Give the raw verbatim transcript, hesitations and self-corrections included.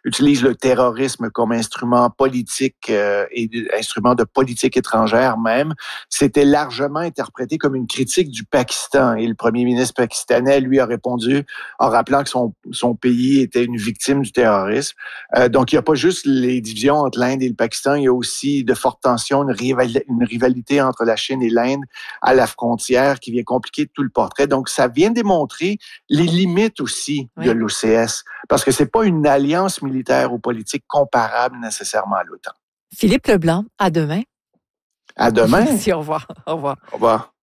utilise le terrorisme comme instrument politique euh, et instrument de politique étrangère même, c'était largement interprété comme une critique du Pakistan. Et le premier ministre pakistanais, lui, a répondu en rappelant que son, son pays était une victime du terrorisme. Euh, donc, il n'y a pas juste les divisions entre l'Inde et le Pakistan, il y a aussi de fortes tensions, une, rival, une rivalité entre la Chine et l'Inde à la frontière qui vient compliquer tout le portrait. Donc, ça vient démontrer les limites aussi oui. de l'O C S, parce que c'est pas une alliance militaire ou politique comparable nécessairement à l'OTAN. Philippe Leblanc, à demain. À demain. Merci, au revoir. Au revoir. Au revoir.